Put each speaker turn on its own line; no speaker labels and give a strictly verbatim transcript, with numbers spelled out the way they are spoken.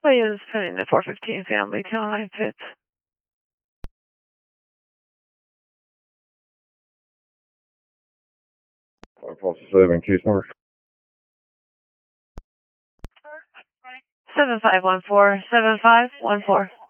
Please putting the four fifteen family tail line pits.
five four seven, case number.
seven five one four, seven five one four.